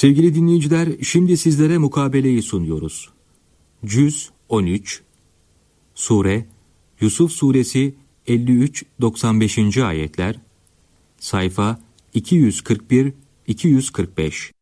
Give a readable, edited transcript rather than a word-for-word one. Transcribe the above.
Sevgili dinleyiciler, şimdi sizlere mukabeleyi sunuyoruz. Cüz 13, Sure, Yusuf Suresi 53-95. ayetler, sayfa 241-245.